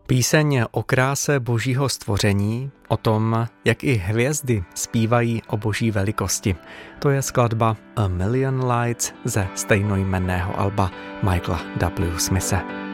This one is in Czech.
Píseň o kráse božího stvoření, o tom, jak i hvězdy zpívají o boží velikosti. To je skladba A Million Lights ze stejnojmenného alba Michaela W. Smithe.